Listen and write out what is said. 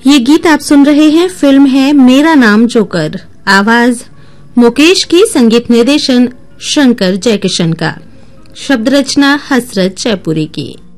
ये गीत आप सुन रहे हैं। फिल्म है मेरा नाम जोकर। आवाज मुकेश की, संगीत निर्देशन शंकर जयकिशन का, शब्द रचना हसरत जयपुरी की।